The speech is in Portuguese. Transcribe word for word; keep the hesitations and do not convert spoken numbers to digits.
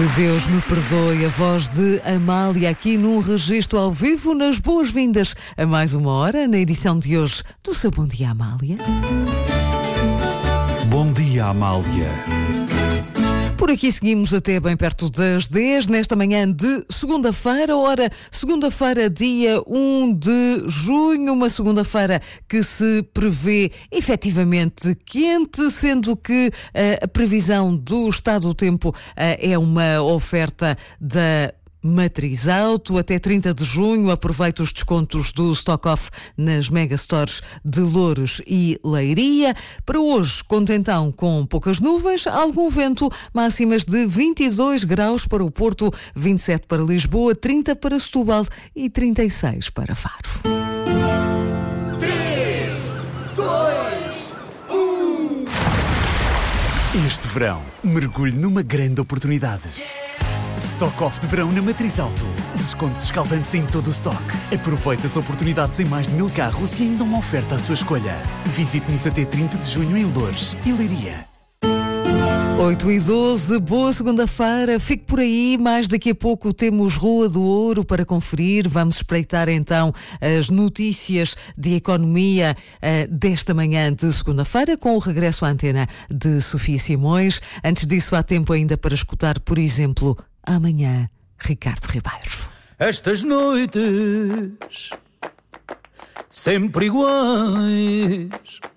Que Deus me perdoe, a voz de Amália aqui num registro ao vivo, nas boas-vindas a mais uma hora, na edição de hoje do seu Bom Dia Amália. Bom dia, Amália. Por aqui seguimos até bem perto das dez, nesta manhã de segunda-feira, ora, segunda-feira, dia um de junho, uma segunda-feira que se prevê efetivamente quente, sendo que uh, a previsão do estado do tempo uh, é uma oferta da Matriz Auto. Até trinta de junho aproveita os descontos do Stock Off nas Megastores de Loures e Leiria. Para hoje, conta então com poucas nuvens, algum vento, máximas de vinte e dois graus para o Porto, vinte e sete para Lisboa, trinta para Setúbal e trinta e seis para Faro. três, dois, um. Este verão, mergulhe numa grande oportunidade. Stock Off de verão na Matriz Auto. Descontos escaldantes em todo o stock. Aproveite as oportunidades em mais de mil carros e ainda uma oferta à sua escolha. Visite-nos até trinta de junho em Loures e Leiria. oito e doze, boa segunda-feira, fique por aí, mais daqui a pouco temos Rua do Ouro para conferir. Vamos espreitar então as notícias de economia uh, desta manhã de segunda-feira, com o regresso à antena de Sofia Simões. Antes disso, há tempo ainda para escutar, por exemplo, amanhã, Ricardo Ribeiro. Estas noites sempre iguais